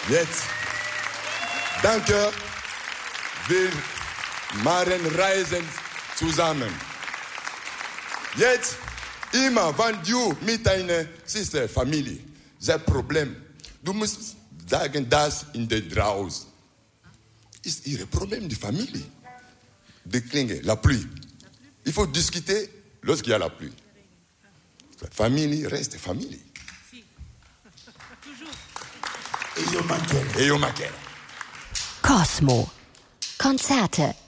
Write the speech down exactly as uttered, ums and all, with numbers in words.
Jetzt, danke, wir machen Reisen zusammen. Jetzt, immer, wenn du mit deiner Schwester, Familie, das Problem, du musst sagen, das in der draußen ist ihr Problem, die Familie. Die Klinge, la pluie. Il faut discuter lorsqu'il y a la pluie. La famille reste famille. E io mancherò. E io mancherò. Cosmo. Konzerte